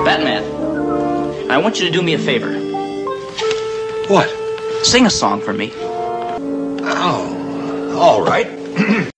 Batman, I want you to do me a favor. What? Sing a song for me. Oh, all right.